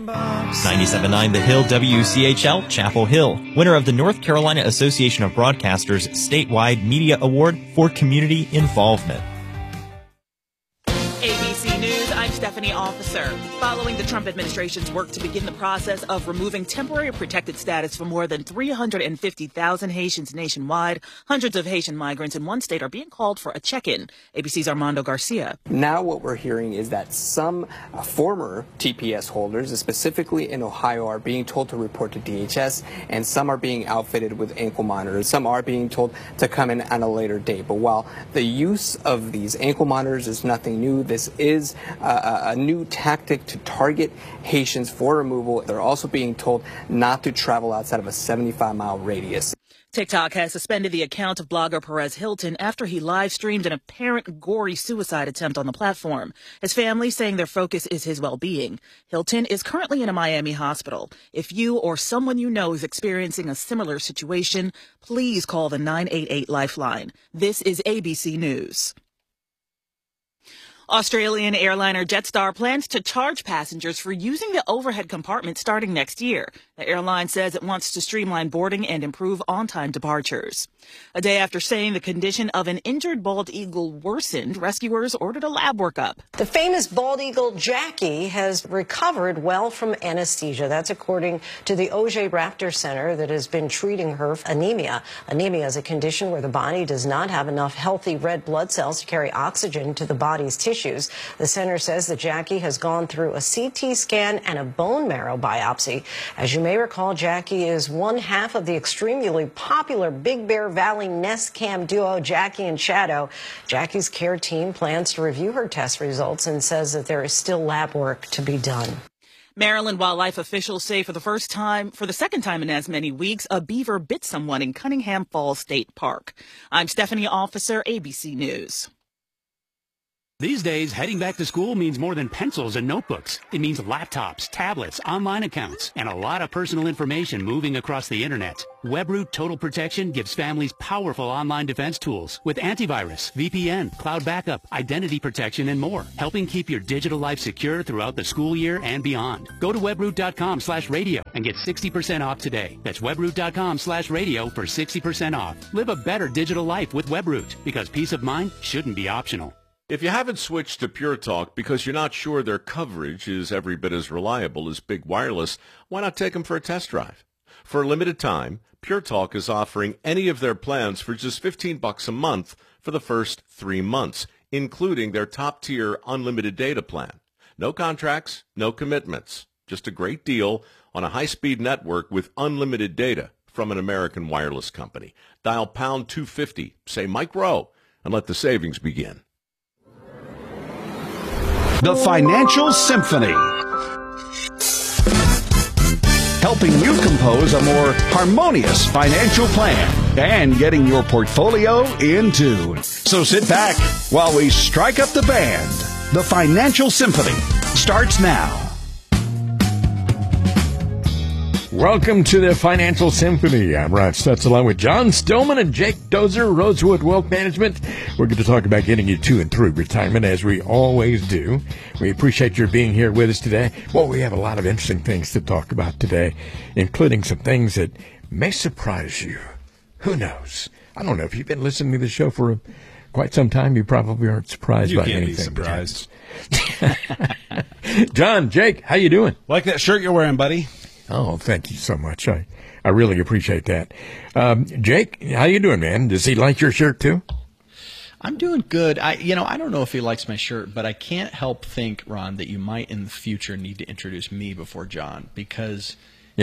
97.9 The Hill WCHL, Chapel Hill, winner of the North Carolina Association of Broadcasters Statewide Media Award for Community Involvement. ABC News, I'm Stephanie Officer. Following the Trump administration's work to begin the process of removing temporary protected status for more than 350,000 Haitians nationwide, hundreds of Haitian migrants in one state are being called for a check-in. ABC's Armando Garcia. Now what we're hearing is that some former TPS holders, specifically in Ohio, are being told to report to DHS, and some are being outfitted with ankle monitors. Some are being told to come in at a later date. But while the use of these ankle monitors is nothing new, this is a new tactic to target Haitians for removal. They're also being told not to travel outside of a 75-mile radius. TikTok has suspended the account of blogger Perez Hilton after he live-streamed an apparent gory suicide attempt on the platform. His family saying their focus is his well-being. Hilton is currently in a Miami hospital. If you or someone you know is experiencing a similar situation, please call the 988 Lifeline. This is ABC News. Australian airliner Jetstar plans to charge passengers for using the overhead compartment starting next year. The airline says it wants to streamline boarding and improve on-time departures. A day after saying the condition of an injured bald eagle worsened, rescuers ordered a lab workup. The famous bald eagle Jackie has recovered well from anesthesia. That's according to the Auger Raptor Center that has been treating her for anemia. Anemia is a condition where the body does not have enough healthy red blood cells to carry oxygen to the body's tissues. The center says that Jackie has gone through a CT scan and a bone marrow biopsy. As you may recall, Jackie is one half of the extremely popular Big Bear Valley Nest Cam duo Jackie and Shadow. Jackie's care team plans to review her test results and says that there is still lab work to be done. Maryland wildlife officials say for the second time in as many weeks, a beaver bit someone in Cunningham Falls State Park. I'm Stephanie Officer, ABC News. These days, heading back to school means more than pencils and notebooks. It means laptops, tablets, online accounts, and a lot of personal information moving across the internet. WebRoot Total Protection gives families powerful online defense tools with antivirus, VPN, cloud backup, identity protection, and more, helping keep your digital life secure throughout the school year and beyond. Go to webroot.com/radio and get 60% off today. That's webroot.com/radio for 60% off. Live a better digital life with WebRoot, because peace of mind shouldn't be optional. If you haven't switched to Pure Talk because you're not sure their coverage is every bit as reliable as Big Wireless, why not take them for a test drive? For a limited time, Pure Talk is offering any of their plans for just $15 a month for the first 3 months, including their top-tier unlimited data plan. No contracts, no commitments. Just a great deal on a high-speed network with unlimited data from an American wireless company. Dial pound 250, say Mike Rowe, and let the savings begin. The Financial Symphony, helping you compose a more harmonious financial plan and getting your portfolio in tune. So sit back while we strike up the band. The Financial Symphony starts now. Welcome to the Financial Symphony. I'm Ron Stutz along with John Stillman and Jake Dozer, Rosewood Wealth Management. We're going to talk about getting you to and through retirement, as we always do. We appreciate your being here with us today. Well, we have a lot of interesting things to talk about today, including some things that may surprise you. Who knows? I don't know. If you've been listening to the show for quite some time, you probably aren't surprised by anything. You can't be surprised. John, Jake, how you doing? Like that shirt you're wearing, buddy. Oh, thank you so much. I really appreciate that. Jake, how you doing, man? Does he like your shirt too? I'm doing good. I don't know if he likes my shirt, but I can't help think, Ron, that you might in the future need to introduce me before John, because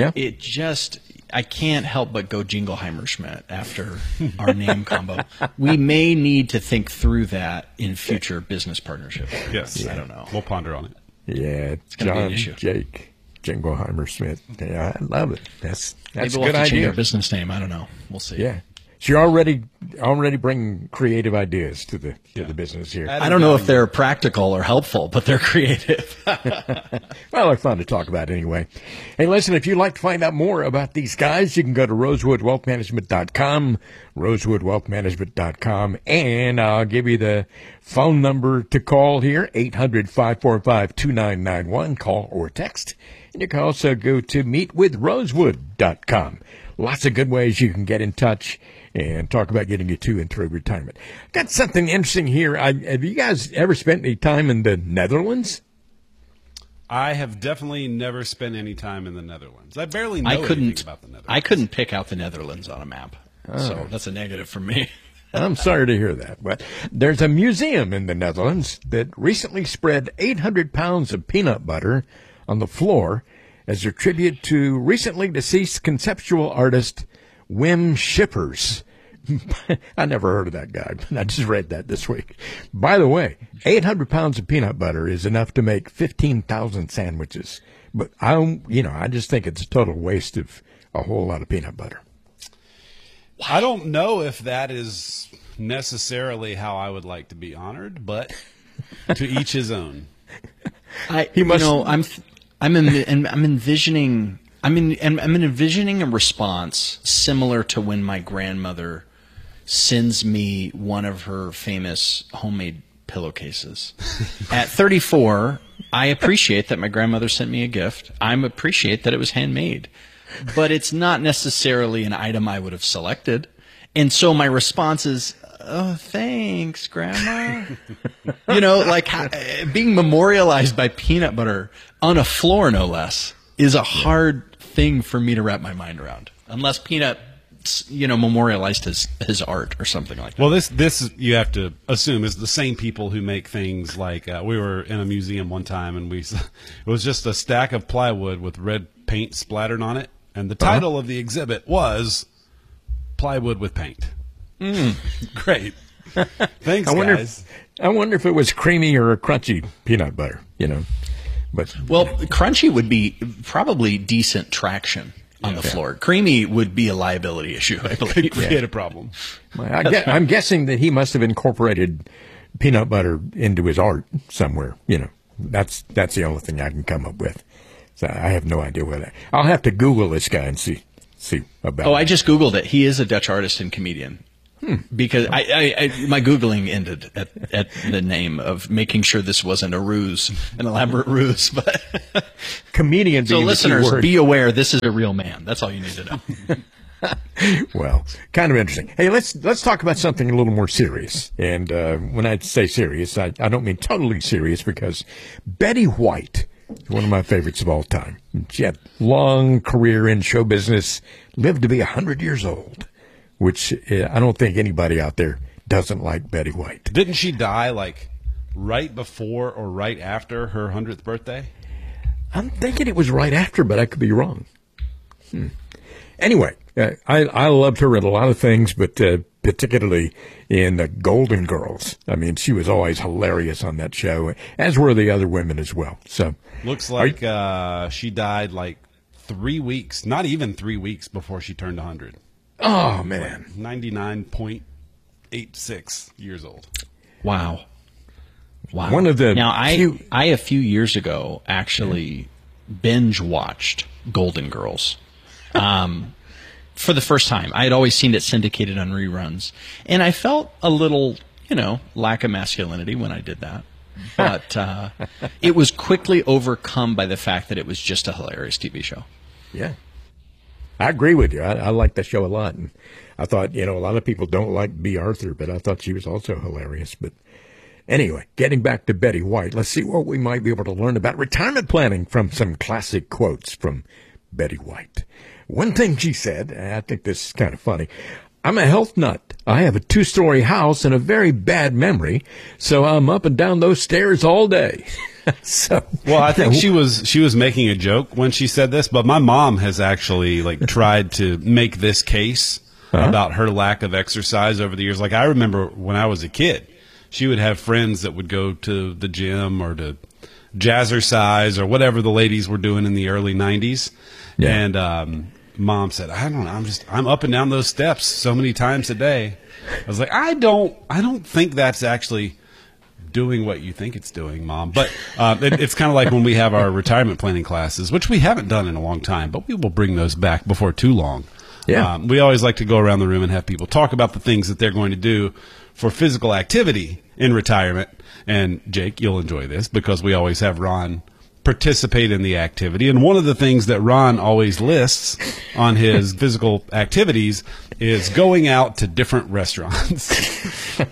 I can't help but go Jingleheimer Schmidt after our name combo. We may need to think through that in future business partnerships. Yes. I don't know. We'll ponder on it. Yeah, it's going to be an issue. Jake. Jingleheimer Schmidt. Yeah, I love it. That's Maybe a we'll good have to change idea. our business name. I don't know. We'll see. Yeah. So you're already bringing creative ideas to the business here. I don't know if they're practical or helpful, but they're creative. Well, they're fun to talk about anyway. Hey, listen, if you'd like to find out more about these guys, you can go to rosewoodwealthmanagement.com, rosewoodwealthmanagement.com, and I'll give you the phone number to call here, 800-545-2991, call or text. And you can also go to meetwithrosewood.com. Lots of good ways you can get in touch and talk about getting you to and through retirement. Got something interesting here. Have you guys ever spent any time in the Netherlands? I have definitely never spent any time in the Netherlands. I barely know anything about the Netherlands. I couldn't pick out the Netherlands on a map, so that's a negative for me. I'm sorry to hear that. But there's a museum in the Netherlands that recently spread 800 pounds of peanut butter on the floor as a tribute to recently deceased conceptual artist Wim Schippers. I never heard of that guy, but I just read that this week. By the way, 800 pounds of peanut butter is enough to make 15,000 sandwiches. But I just think it's a total waste of a whole lot of peanut butter. I don't know if that is necessarily how I would like to be honored, but to each his own. I'm envisioning a response similar to when my grandmother sends me one of her famous homemade pillowcases. At 34, I appreciate that my grandmother sent me a gift. I appreciate that it was handmade. But it's not necessarily an item I would have selected. And so my response is, oh, thanks, Grandma. Being memorialized by peanut butter on a floor, no less, is a hard thing for me to wrap my mind around. Unless Peanut, memorialized his art or something like that. Well, this you have to assume is the same people who make things like we were in a museum one time and it was just a stack of plywood with red paint splattered on it, and the title of the exhibit was Plywood with Paint. Great. Thanks, guys. I wonder if it was creamy or crunchy peanut butter, But crunchy would be probably decent traction on the floor. Creamy would be a liability issue, I believe. Could create a problem. I'm guessing that he must have incorporated peanut butter into his art somewhere. That's the only thing I can come up with. So I have no idea where that. I'll have to Google this guy and see about. I just Googled it. He is a Dutch artist and comedian. Because my Googling ended at the name of making sure this wasn't a ruse, an elaborate ruse. But comedian. So listeners, be aware this is a real man. That's all you need to know. Well, kind of interesting. Hey, let's talk about something a little more serious. And when I say serious, I don't mean totally serious, because Betty White is one of my favorites of all time. She had a long career in show business, lived to be 100 years old. Which I don't think anybody out there doesn't like Betty White. Didn't she die right before or right after her 100th birthday? I'm thinking it was right after, but I could be wrong. Anyway, I loved her in a lot of things, but particularly in the Golden Girls. I mean, she was always hilarious on that show, as were the other women as well. So looks like she died 3 weeks, not even 3 weeks before she turned 100. Oh, man. 99.86 years old. Wow. One of the I a few years ago actually binge watched Golden Girls for the first time. I had always seen it syndicated on reruns, and I felt a little, lack of masculinity when I did that. But it was quickly overcome by the fact that it was just a hilarious TV show. Yeah. I agree with you. I like that show a lot. And I thought, a lot of people don't like Bea Arthur, but I thought she was also hilarious. But anyway, getting back to Betty White, let's see what we might be able to learn about retirement planning from some classic quotes from Betty White. One thing she said, and I think this is kind of funny, I'm a health nut. I have a 2-story house and a very bad memory, so I'm up and down those stairs all day. I think she was making a joke when she said this, but my mom has actually tried to make this case about her lack of exercise over the years. I remember when I was a kid, she would have friends that would go to the gym or to Jazzercise or whatever the ladies were doing in the early 90s. Yeah. And mom said, I don't know, I'm up and down those steps so many times a day. I was like, I don't think that's actually doing what you think it's doing, Mom. But it's kind of like when we have our retirement planning classes, which we haven't done in a long time, but we will bring those back before too long. Yeah. We always like to go around the room and have people talk about the things that they're going to do for physical activity in retirement. And Jake, you'll enjoy this because we always have Ron participate in the activity. And one of the things that Ron always lists on his physical activities is going out to different restaurants.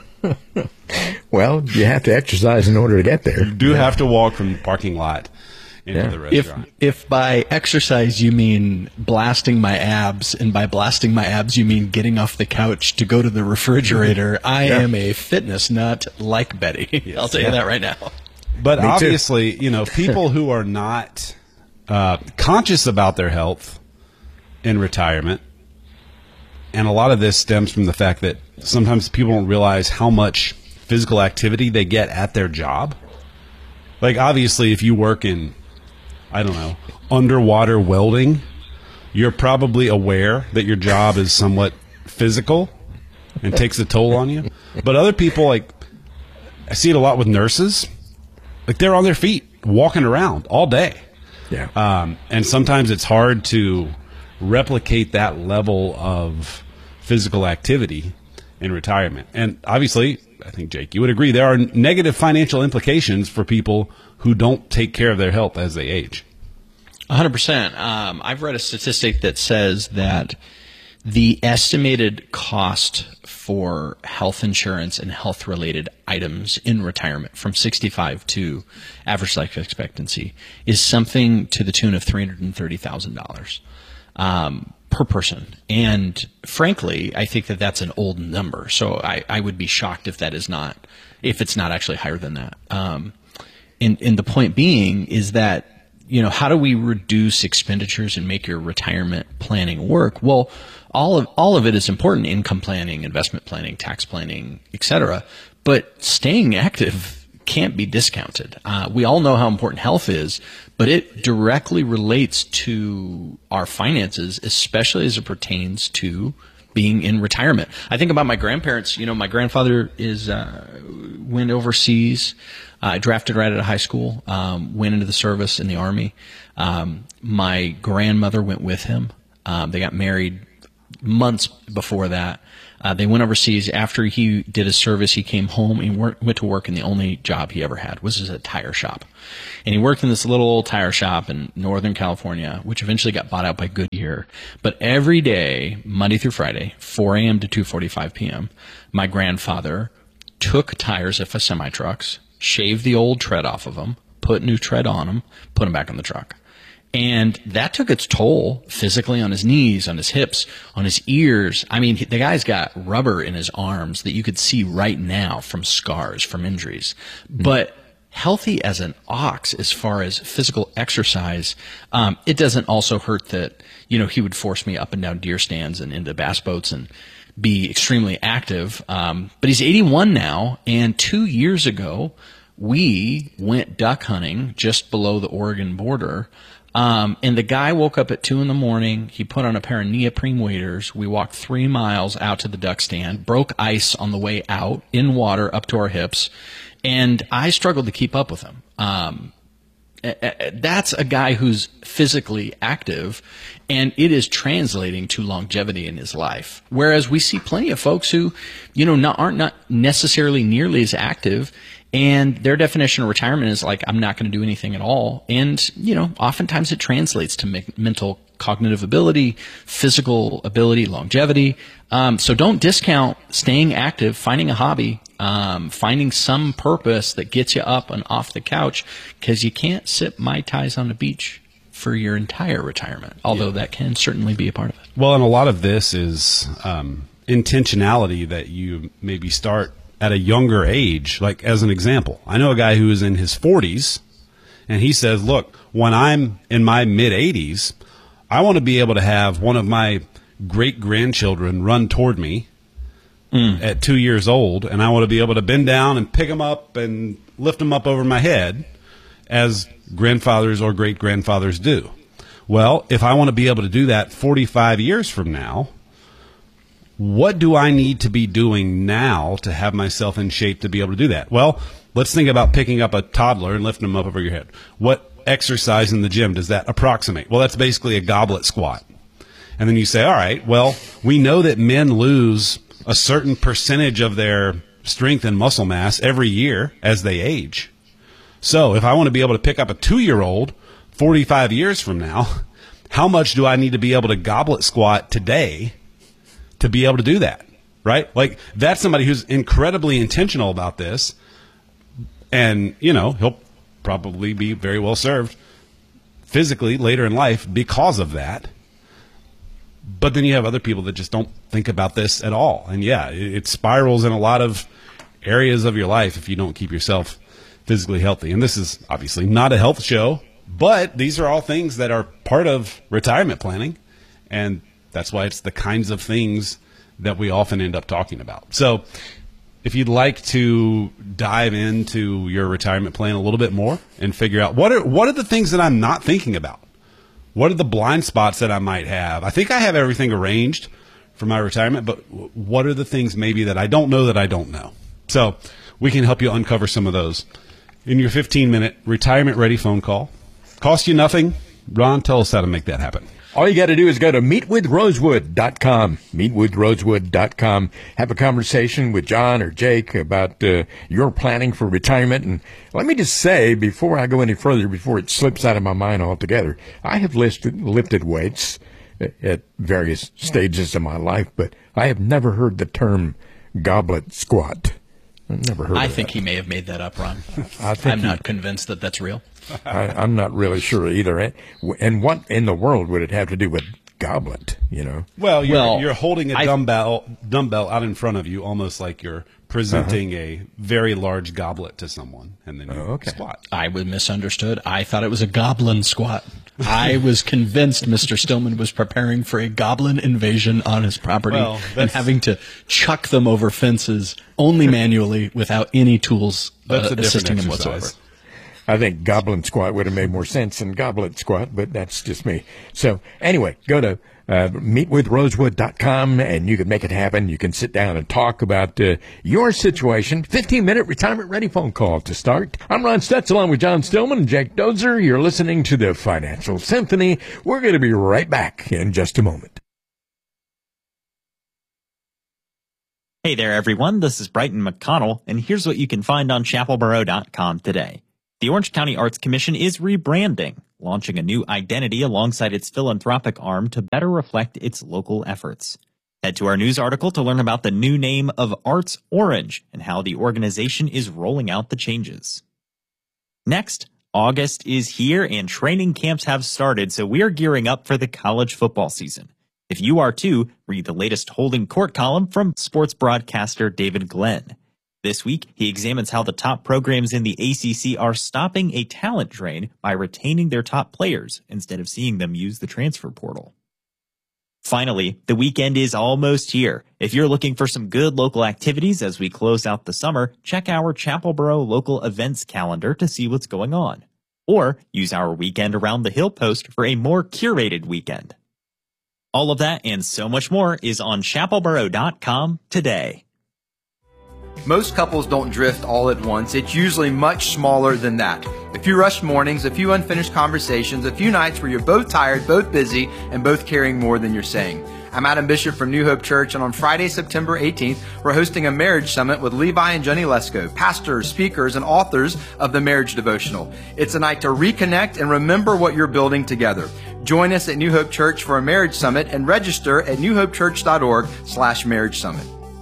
Well, you have to exercise in order to get there. You do have to walk from the parking lot into the restaurant. If by exercise you mean blasting my abs, and by blasting my abs you mean getting off the couch to go to the refrigerator, I am a fitness nut like Betty. Yes. I'll tell you that right now. But obviously, people who are not conscious about their health in retirement, and a lot of this stems from the fact that sometimes people don't realize how much physical activity they get at their job. Like, obviously, if you work in, I don't know, underwater welding, you're probably aware that your job is somewhat physical and takes a toll on you. But other people, like, I see it a lot with nurses. Like, they're on their feet walking around all day. Yeah. And sometimes it's hard to replicate that level of physical activity in retirement. And obviously, I think, Jake, you would agree, there are negative financial implications for people who don't take care of their health as they age. 100%. I've read a statistic that says that the estimated cost for health insurance and health-related items in retirement from 65 to average life expectancy is something to the tune of $330,000 per person. And frankly, I think that that's an old number. So I would be shocked if it's not actually higher than that. And the point being is that, how do we reduce expenditures and make your retirement planning work? Well, all of it is important: income planning, investment planning, tax planning, etc. But staying active can't be discounted. We all know how important health is, but it directly relates to our finances, especially as it pertains to being in retirement. I think about my grandparents. My grandfather went overseas, drafted right out of high school, went into the service in the Army. My grandmother went with him. They got married months before that. They went overseas. After he did his service, he came home and went to work, and the only job he ever had was a tire shop. And he worked in this little old tire shop in Northern California, which eventually got bought out by Goodyear. But every day, Monday through Friday, 4 a.m. to 2:45 p.m., my grandfather took tires off of semi-trucks, shaved the old tread off of them, put new tread on them, put them back on the truck. And that took its toll physically on his knees, on his hips, on his ears. I mean, the guy's got rubber in his arms that you could see right now from scars, from injuries. But healthy as an ox as far as physical exercise, it doesn't also hurt that, he would force me up and down deer stands and into bass boats and be extremely active. But he's 81 now, and 2 years ago, we went duck hunting just below the Oregon border. And the guy woke up at 2 a.m. He put on a pair of neoprene waders. We walked 3 miles out to the duck stand, broke ice on the way out in water up to our hips, and I struggled to keep up with him. That's a guy who's physically active, and it is translating to longevity in his life. Whereas we see plenty of folks who, aren't not necessarily nearly as active, and their definition of retirement is like, I'm not going to do anything at all. And, oftentimes it translates to mental cognitive ability, physical ability, longevity. So don't discount staying active, finding a hobby, finding some purpose that gets you up and off the couch, because you can't sip Mai Tais on the beach for your entire retirement, although that can certainly be a part of it. Well, and a lot of this is intentionality that you maybe start at a younger age. Like, as an example, I know a guy who is in his 40s, and he says, look, when I'm in my mid-80s, I want to be able to have one of my great-grandchildren run toward me at 2 years old, and I want to be able to bend down and pick them up and lift them up over my head as grandfathers or great-grandfathers do. Well, if I want to be able to do that 45 years from now, what do I need to be doing now to have myself in shape to be able to do that? Well, let's think about picking up a toddler and lifting them up over your head. What exercise in the gym does that approximate? Well, that's basically a goblet squat. And then you say, all right, well, we know that men lose a certain percentage of their strength and muscle mass every year as they age. So if I want to be able to pick up a 2-year-old 45 years from now, how much do I need to be able to goblet squat today to be able to do that, right? Like, that's somebody who's incredibly intentional about this, and, you know, he'll probably be very well served physically later in life because of that. But then you have other people that just don't think about this at all. And, yeah, it spirals in a lot of areas of your life if you don't keep yourself physically healthy. And this is obviously not a health show, but these are all things that are part of retirement planning, and that's why it's the kinds of things that we often end up talking about. So if you'd like to dive into your retirement plan a little bit more and figure out what are the things that I'm not thinking about, what are the blind spots that I might have? I think I have everything arranged for my retirement, but what are the things maybe that I don't know that I don't know? So we can help you uncover some of those in your 15-minute retirement-ready phone call. Cost you nothing. Ron, tell us how to make that happen. All you got to do is go to meetwithrosewood.com, meetwithrosewood.com. Have a conversation with John or Jake about your planning for retirement. And let me just say, before I go any further, before it slips out of my mind altogether, I have lifted weights at various stages of my life, but I have never heard the term goblet squat. I've never heard of that. I think he may have made that up, Ron. I'm not convinced that that's real. I'm not really sure either. And what in the world would it have to do with goblet, you know? Well, you're holding a dumbbell out in front of you, almost like you're presenting a very large goblet to someone, and then you squat. I was misunderstood. I thought it was a goblin squat. I was convinced Mr. Stillman was preparing for a goblin invasion on his property and having to chuck them over fences only manually without any tools assisting him whatsoever. I think goblin squat would have made more sense than goblet squat, but that's just me. So anyway, go to meetwithrosewood.com and you can make it happen. You can sit down and talk about your situation. 15-minute retirement-ready phone call to start. I'm Ron Stutz along with John Stillman and Jake Dozer. You're listening to the Financial Symphony. We're going to be right back in just a moment. Hey there, everyone. This is Brighton McConnell, and here's what you can find on chapelboro.com today. The Orange County Arts Commission is rebranding, launching a new identity alongside its philanthropic arm to better reflect its local efforts. Head to our news article to learn about the new name of Arts Orange and how the organization is rolling out the changes. Next, August is here and training camps have started, so we are gearing up for the college football season. If you are too, read the latest Holding Court column from sports broadcaster David Glenn. This week, he examines how the top programs in the ACC are stopping a talent drain by retaining their top players instead of seeing them use the transfer portal. Finally, the weekend is almost here. If you're looking for some good local activities as we close out the summer, check our Chapelboro local events calendar to see what's going on. Or use our Weekend Around the Hill post for a more curated weekend. All of that and so much more is on chapelboro.com today. Most couples don't drift all at once. It's usually much smaller than that. A few rushed mornings, a few unfinished conversations, a few nights where you're both tired, both busy, and both carrying more than you're saying. I'm Adam Bishop from New Hope Church, and on Friday, September 18th, we're hosting a marriage summit with Levi and Jenny Lesko, pastors, speakers, and authors of the Marriage Devotional. It's a night to reconnect and remember what you're building together. Join us at New Hope Church for a marriage summit and register at newhopechurch.org/marriage summit.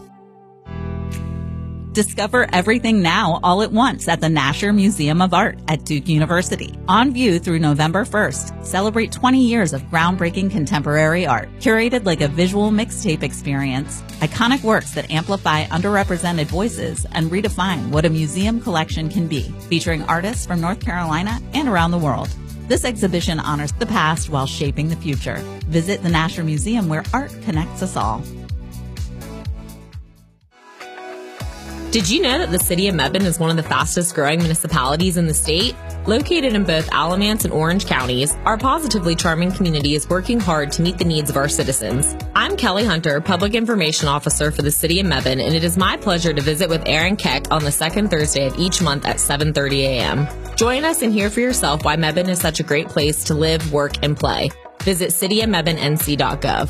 Discover everything now all at once at the Nasher Museum of Art at Duke University. On view through November 1st. Celebrate 20 years of groundbreaking contemporary art, curated like a visual mixtape experience. Iconic works that amplify underrepresented voices and redefine what a museum collection can be, featuring artists from North Carolina and around the world. This exhibition honors the past while shaping the future. Visit the Nasher Museum, where art connects us all. Did you know that the city of Mebane is one of the fastest growing municipalities in the state? Located in both Alamance and Orange counties, our positively charming community is working hard to meet the needs of our citizens. I'm Kelly Hunter, Public Information Officer for the City of Mebane, and it is my pleasure to visit with Aaron Keck on the second Thursday of each month at 7:30 a.m. Join us and hear for yourself why Mebane is such a great place to live, work, and play. Visit cityofmebanenc.gov.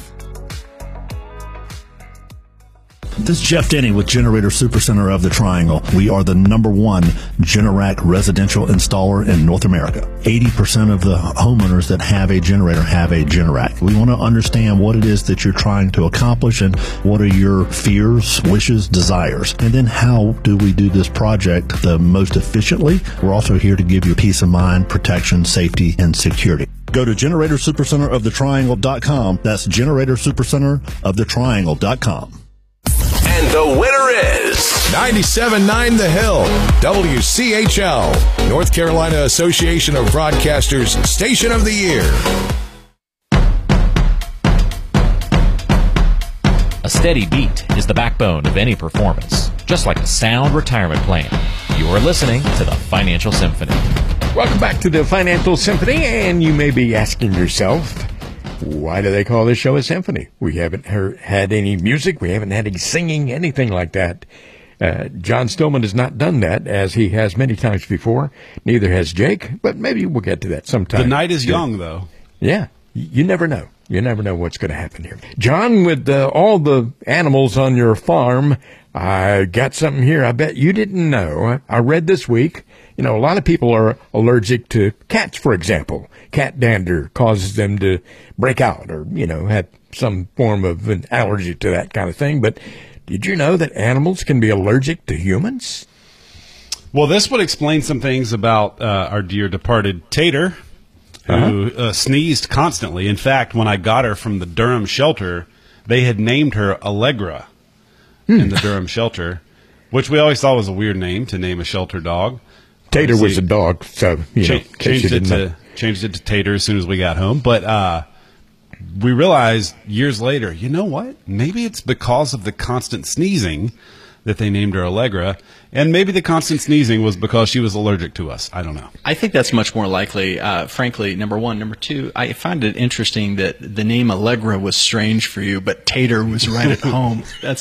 This is Jeff Denny with Generator Supercenter of the Triangle. We are the #1 Generac residential installer in North America. 80% of the homeowners that have a generator have a Generac. We want to understand what it is that you're trying to accomplish and what are your fears, wishes, desires. And then how do we do this project the most efficiently? We're also here to give you peace of mind, protection, safety, and security. Go to GeneratorSuperCenterOfTheTriangle.com. That's GeneratorSuperCenterOfTheTriangle.com. And the winner is 97.9 The Hill, WCHL, North Carolina Association of Broadcasters Station of the Year. A steady beat is the backbone of any performance, just like a sound retirement plan. You're listening to the Financial Symphony. Welcome back to the Financial Symphony, and you may be asking yourself, why do they call this show a symphony? We haven't had any music. We haven't had any singing, anything like that. John Stillman has not done that, as he has many times before. Neither has Jake, but maybe we'll get to that sometime. The night is young, though. Yeah, you never know. You never know what's going to happen here. John, with all the animals on your farm, I got something here I bet you didn't know. I read this week, a lot of people are allergic to cats, for example. Cat dander causes them to break out or, have some form of an allergy to that kind of thing. But did you know that animals can be allergic to humans? Well, this would explain some things about our dear departed Tater, who sneezed constantly. In fact, when I got her from the Durham shelter, they had named her Allegra in the Durham shelter, which we always thought was a weird name to name a shelter dog. Tater was a dog, so changed it to Tater as soon as we got home. But we realized years later, you know what? Maybe it's because of the constant sneezing that they named her Allegra, and maybe the constant sneezing was because she was allergic to us. I don't know. I think that's much more likely, frankly, number one. Number two, I find it interesting that the name Allegra was strange for you, but Tater was right at home. That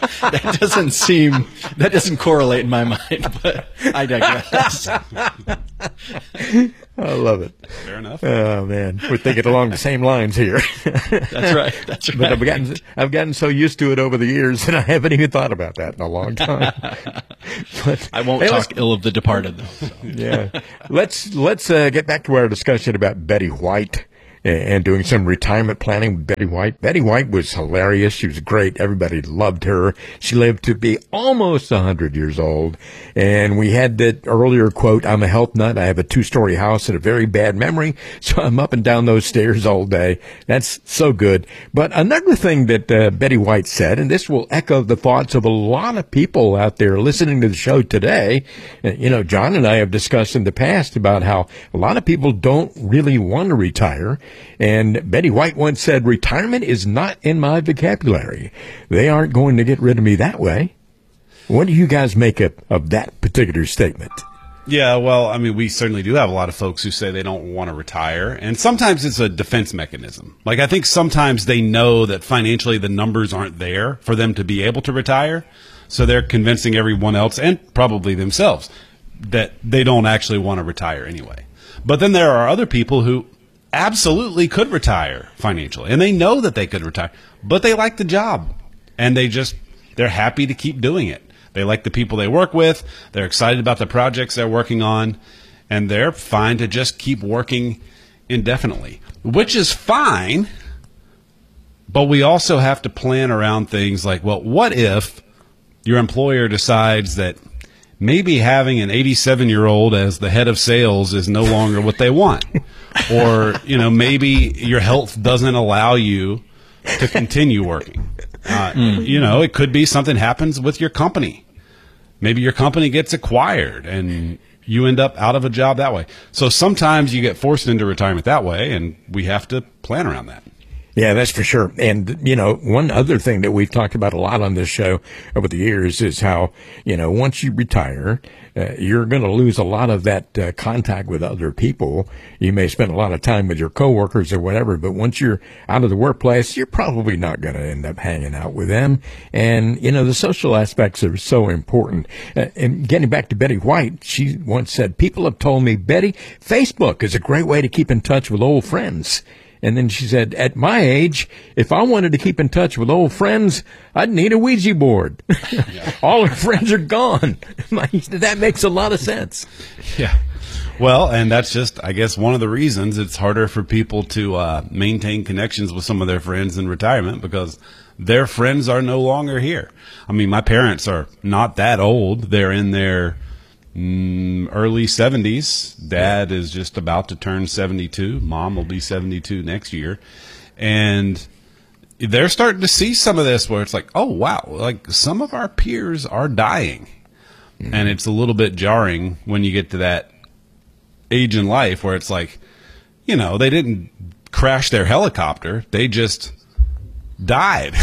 doesn't correlate in my mind, but I digress. I love it. Fair enough. Oh man, we're thinking along the same lines here. That's right. But I've gotten so used to it over the years, and I haven't even thought about that in a long time. But, I won't talk ill of the departed, though. So. Yeah, let's get back to our discussion about Betty White and doing some retirement planning with Betty White. Betty White was hilarious. She was great. Everybody loved her. She lived to be almost 100 years old. And we had that earlier quote, I'm a health nut. I have a 2-story house and a very bad memory, so I'm up and down those stairs all day. That's so good. But another thing that Betty White said, and this will echo the thoughts of a lot of people out there listening to the show today. John and I have discussed in the past about how a lot of people don't really want to retire. And Betty White once said, retirement is not in my vocabulary. They aren't going to get rid of me that way. What do you guys make of that particular statement? Yeah, well, we certainly do have a lot of folks who say they don't want to retire. And sometimes it's a defense mechanism. Like, I think sometimes they know that financially the numbers aren't there for them to be able to retire. So they're convincing everyone else, and probably themselves, that they don't actually want to retire anyway. But then there are other people who absolutely could retire financially, and they know that they could retire, but they like the job, and they're happy to keep doing it. They like the people they work with, they're excited about the projects they're working on, and they're fine to just keep working indefinitely, which is fine, but we also have to plan around things like, well, what if your employer decides that maybe having an 87-year-old as the head of sales is no longer what they want? Or, maybe your health doesn't allow you to continue working. It could be something happens with your company. Maybe your company gets acquired and you end up out of a job that way. So sometimes you get forced into retirement that way, and we have to plan around that. Yeah, that's for sure. And, you know, one other thing that we've talked about a lot on this show over the years is how, you know, once you retire, you're going to lose a lot of that contact with other people. You may spend a lot of time with your coworkers or whatever, but once you're out of the workplace, you're probably not going to end up hanging out with them. And, you know, the social aspects are so important. And getting back to Betty White, she once said, people have told me, Betty, Facebook is a great way to keep in touch with old friends. And then she said, at my age, if I wanted to keep in touch with old friends, I'd need a Ouija board. All her friends are gone. That makes a lot of sense. Yeah. Well, and that's just, I guess, one of the reasons it's harder for people to maintain connections with some of their friends in retirement, because their friends are no longer here. I mean, my parents are not that old. They're in their early 70s. Dad is just about to turn 72. Mom will be 72 next year. And they're starting to see some of this where it's like, oh, wow, like some of our peers are dying. Mm-hmm. And it's a little bit jarring when you get to that age in life where it's like, you know, they didn't crash their helicopter. They just died.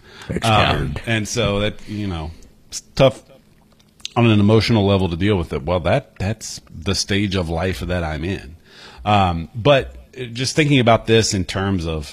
And so that, you know, it's tough on an emotional level to deal with it. Well, that's the stage of life that I'm in. But just thinking about this in terms of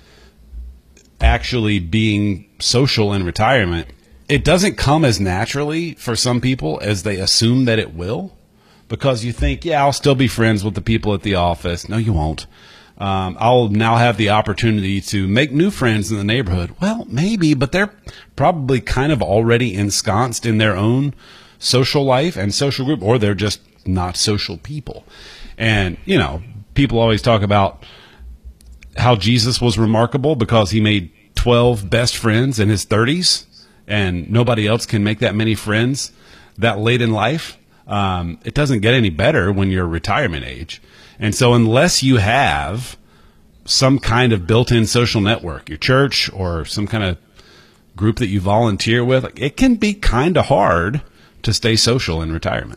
actually being social in retirement, it doesn't come as naturally for some people as they assume that it will, because you think, yeah, I'll still be friends with the people at the office. No, you won't. I'll now have the opportunity to make new friends in the neighborhood. Well, maybe, but they're probably kind of already ensconced in their own social life and social group, or they're just not social people. And, you know, people always talk about how Jesus was remarkable because he made 12 best friends in his 30s, and nobody else can make that many friends that late in life. It doesn't get any better when you're retirement age. And so unless you have some kind of built-in social network, your church or some kind of group that you volunteer with, it can be kind of hard to stay social in retirement.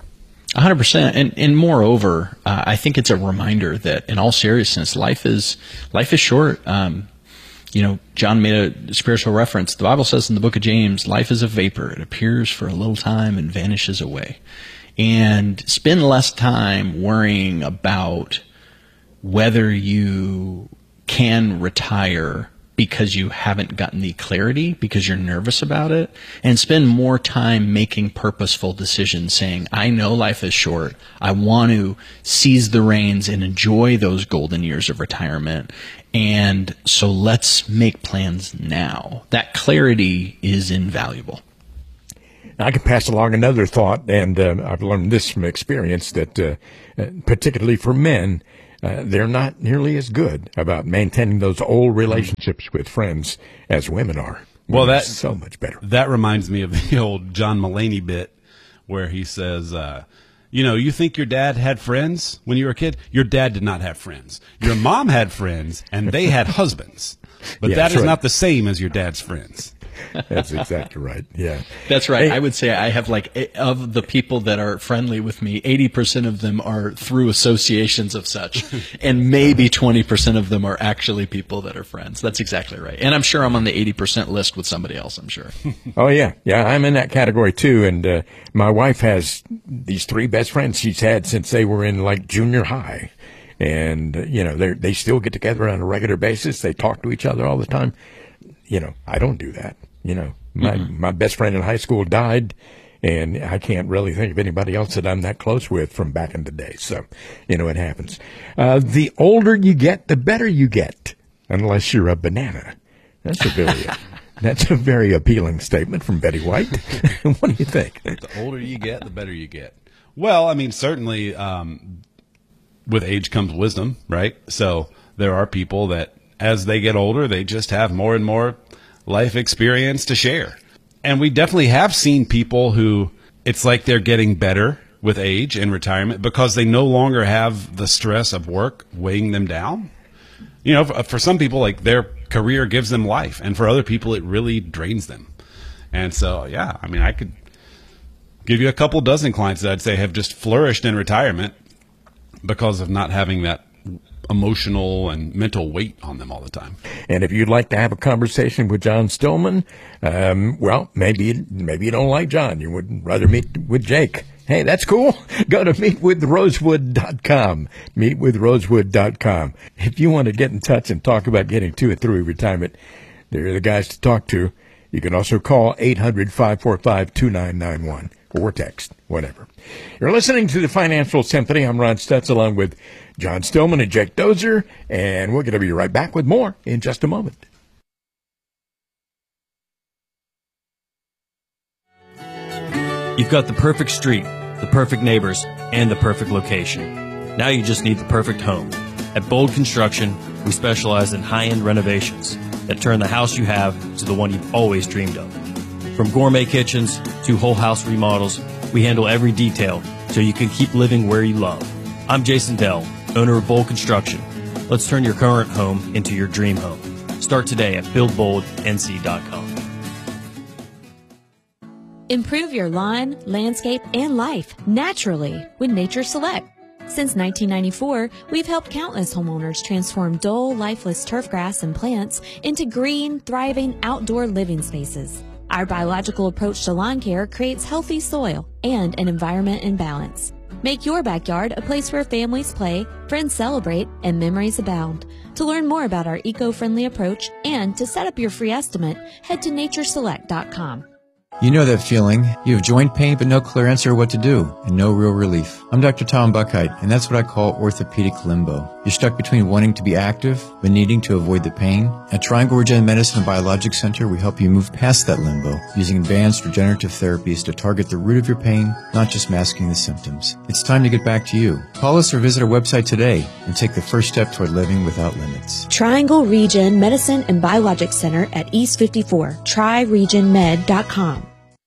100%. And moreover, I think it's a reminder that in all seriousness, life is short. You know, John made a spiritual reference. The Bible says in the book of James, life is a vapor. It appears for a little time and vanishes away. And spend less time worrying about whether you can retire because you haven't gotten the clarity, because you're nervous about it, and spend more time making purposeful decisions saying, I know life is short. I want to seize the reins and enjoy those golden years of retirement. And so let's make plans now. That clarity is invaluable. I can pass along another thought, and I've learned this from experience, that particularly for men, they're not nearly as good about maintaining those old relationships with friends as women are. Well, that's so much better. That reminds me of the old John Mulaney bit where he says, you know, you think your dad had friends when you were a kid? Your dad did not have friends. Your mom had friends, and they had husbands. But Yeah, that is right. not the same as your dad's friends. That's exactly right. Yeah. That's right. Hey, I would say I have of the people that are friendly with me, 80% of them are through associations of such, and maybe 20% of them are actually people that are friends. That's exactly right. And I'm sure I'm on the 80% list with somebody else, I'm sure. Oh, yeah. Yeah, I'm in that category, too. And my wife has these 3 best friends she's had since they were in, like, junior high. And, you know, they still get together on a regular basis. They talk to each other all the time. You know, I don't do that. You know, my best friend in high school died, and I can't really think of anybody else that I'm that close with from back in the day. So, you know, it happens. The older you get, the better you get, unless you're a banana. That's a very appealing statement from Betty White. What do you think? The older you get, the better you get. Well, I mean, certainly with age comes wisdom, right? So there are people that as they get older, they just have more and more life experience to share. And we definitely have seen people who it's like they're getting better with age and retirement because they no longer have the stress of work weighing them down. You know, for some people, like their career gives them life, and for other people, it really drains them. And so, yeah, I mean, I could give you a couple dozen clients that I'd say have just flourished in retirement because of not having that emotional and mental weight on them all the time. And if you'd like to have a conversation with John Stillman, well, maybe you don't like John. You would rather meet with Jake. Hey, that's cool. Go to meetwithrosewood.com. Meetwithrosewood.com. If you want to get in touch and talk about getting to and through retirement, they're the guys to talk to. You can also call 800-545-2991 or text, whatever. You're listening to the Financial Symphony. I'm Ron Stutz along with John Stillman and Jake Dozer, and we're going to be right back with more in just a moment. You've got the perfect street, the perfect neighbors, and the perfect location. Now you just need the perfect home. At Bold Construction, we specialize in high-end renovations that turn the house you have to the one you've always dreamed of. From gourmet kitchens to whole house remodels, we handle every detail so you can keep living where you love. I'm Jason Dell, owner of Bold Construction. Let's turn your current home into your dream home. Start today at buildboldnc.com. Improve your lawn, landscape, and life naturally with Nature Select. Since 1994, we've helped countless homeowners transform dull, lifeless turf grass and plants into green, thriving outdoor living spaces. Our biological approach to lawn care creates healthy soil and an environment in balance. Make your backyard a place where families play, friends celebrate, and memories abound. To learn more about our eco-friendly approach and to set up your free estimate, head to natureselect.com. You know that feeling. You have joint pain but no clear answer what to do and no real relief. I'm Dr. Tom Buckheit, and that's what I call orthopedic limbo. You're stuck between wanting to be active but needing to avoid the pain. At Triangle Regen Medicine and Biologic Center, we help you move past that limbo using advanced regenerative therapies to target the root of your pain, not just masking the symptoms. It's time to get back to you. Call us or visit our website today and take the first step toward living without limits. Triangle Regen Medicine and Biologic Center at East 54, TriRegenMed.com.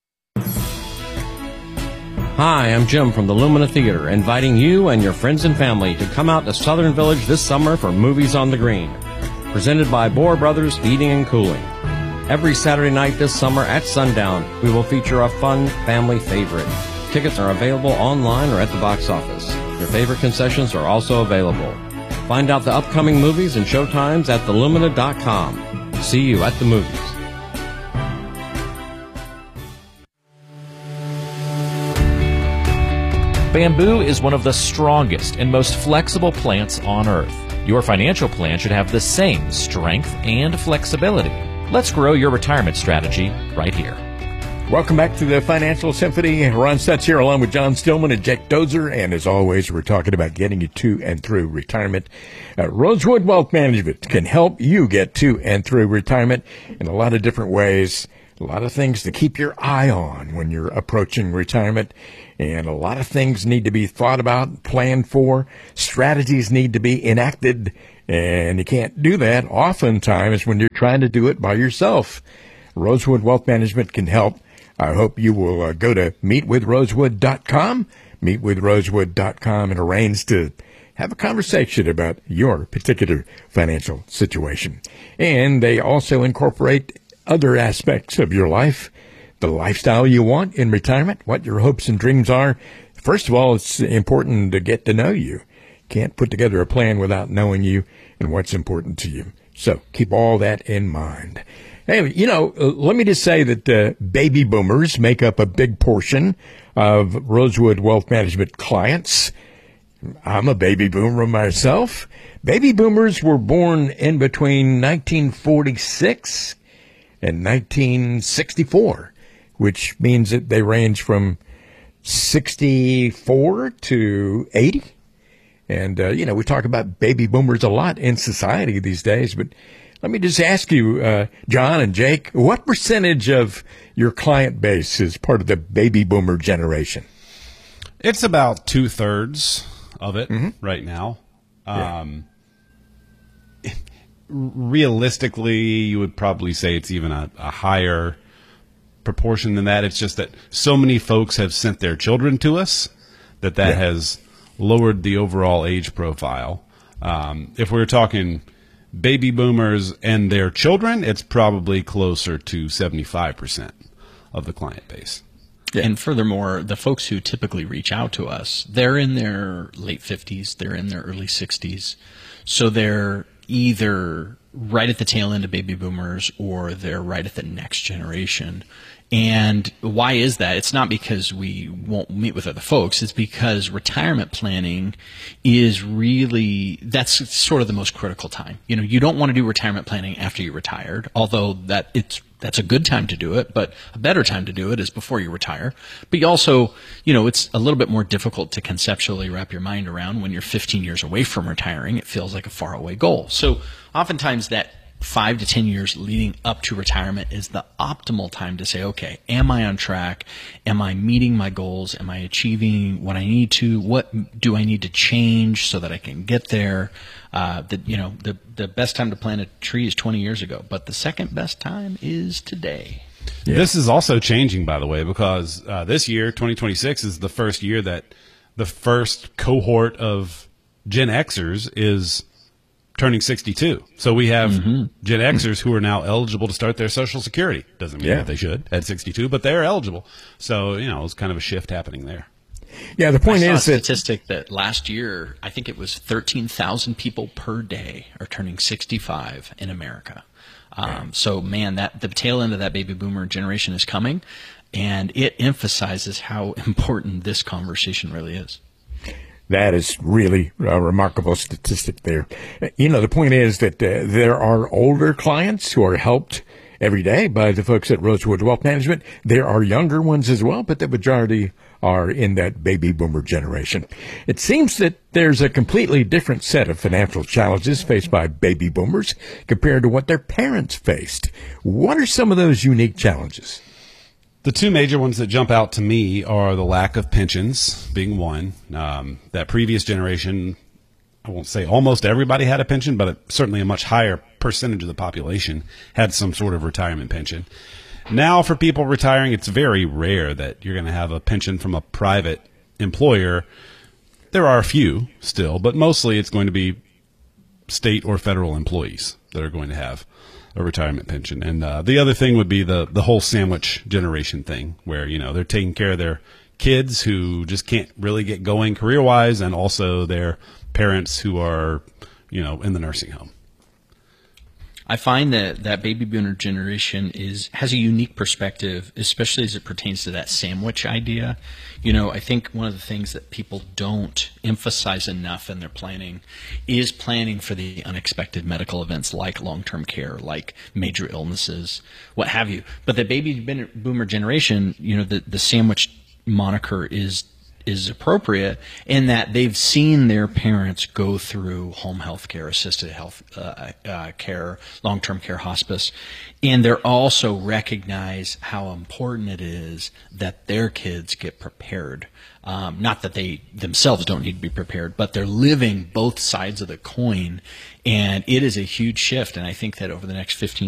Hi, I'm Jim from the Lumina Theater, inviting you and your friends and family to come out to Southern Village this summer for Movies on the Green, presented by Bohr Brothers Heating and Cooling. Every Saturday night this summer at sundown, we will feature a fun family favorite. Tickets are available online or at the box office. Your favorite concessions are also available. Find out the upcoming movies and showtimes at thelumina.com. See you at the movies. Bamboo is one of the strongest and most flexible plants on Earth. Your financial plan should have the same strength and flexibility. Let's grow your retirement strategy right here. Welcome back to the Financial Symphony. Ron Stutz here along with John Stillman and Jake Dozer. And as always, we're talking about getting you to and through retirement. Rosewood Wealth Management can help you get to and through retirement in a lot of different ways. A lot of things to keep your eye on when you're approaching retirement. And a lot of things need to be thought about, planned for. Strategies need to be enacted. And you can't do that oftentimes when you're trying to do it by yourself. Rosewood Wealth Management can help. I hope you will go to meetwithrosewood.com, meetwithrosewood.com, and arrange to have a conversation about your particular financial situation. And they also incorporate other aspects of your life, the lifestyle you want in retirement, what your hopes and dreams are. First of all, it's important to get to know you. Can't put together a plan without knowing you and what's important to you. So keep all that in mind. Hey, let me just say that baby boomers make up a big portion of Rosewood Wealth Management clients. I'm a baby boomer myself. Baby boomers were born in between 1946 and 1964, which means that they range from 64 to 80. And, we talk about baby boomers a lot in society these days, but let me just ask you, John and Jake, what percentage of your client base is part of the baby boomer generation? It's about 2/3 of it right now. Realistically, you would probably say it's even a higher proportion than that. It's just that so many folks have sent their children to us that has lowered the overall age profile. If we're talking baby boomers and their children, it's probably closer to 75% of the client base. Yeah. And furthermore, the folks who typically reach out to us, they're in their late 50s, they're in their early 60s. So they're either right at the tail end of baby boomers or they're right at the next generation. And why is that? It's not because we won't meet with other folks. It's because retirement planning is really, that's sort of the most critical time. You know, you don't want to do retirement planning after you're retired, although that's a good time to do it, but a better time to do it is before you retire. But you also, you know, it's a little bit more difficult to conceptually wrap your mind around when you're 15 years away from retiring. It feels like a faraway goal. So oftentimes that 5 to 10 years leading up to retirement is the optimal time to say, okay, am I on track? Am I meeting my goals? Am I achieving what I need to? What do I need to change so that I can get there? The best time to plant a tree is 20 years ago, but the second best time is today. Yeah. This is also changing, by the way, because this year, 2026, is the first year that the first cohort of Gen Xers is turning 62. So we have Gen Xers who are now eligible to start their Social Security. Doesn't mean that they should at 62, but they're eligible. So, you know, it's kind of a shift happening there. Yeah, the point is that statistic that last year, I think it was 13,000 people per day are turning 65 in America. So, man, the tail end of that baby boomer generation is coming, and it emphasizes how important this conversation really is. That is really a remarkable statistic there. You know, the point is that there are older clients who are helped every day by the folks at Rosewood Wealth Management. There are younger ones as well, but the majority are in that baby boomer generation. It seems that there's a completely different set of financial challenges faced by baby boomers compared to what their parents faced. What are some of those unique challenges? The two major ones that jump out to me are the lack of pensions being one. That previous generation, I won't say almost everybody had a pension, but certainly a much higher percentage of the population had some sort of retirement pension. Now for people retiring, it's very rare that you're going to have a pension from a private employer. There are a few still, but mostly it's going to be state or federal employees that are going to have a retirement pension. And the other thing would be the whole sandwich generation thing, where, you know, they're taking care of their kids who just can't really get going career-wise, and also their parents who are, you know, in the nursing home. I find that baby boomer generation has a unique perspective, especially as it pertains to that sandwich idea. You know, I think one of the things that people don't emphasize enough in their planning is planning for the unexpected medical events like long-term care, like major illnesses, what have you. But the baby boomer generation, you know, the sandwich moniker is appropriate in that they've seen their parents go through home health care, assisted health care, long-term care, hospice, and they're also recognize how important it is that their kids get prepared. Not that they themselves don't need to be prepared, but they're living both sides of the coin, and it is a huge shift. And I think that over the next 15